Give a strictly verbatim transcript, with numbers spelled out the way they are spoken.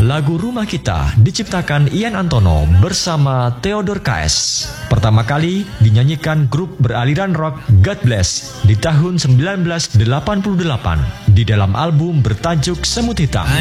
Lagu Rumah Kita diciptakan Ian Antono bersama Theodore K S. Pertama kali dinyanyikan grup beraliran rock God Bless di tahun seribu sembilan ratus delapan puluh delapan di dalam album bertajuk Semut Hitam.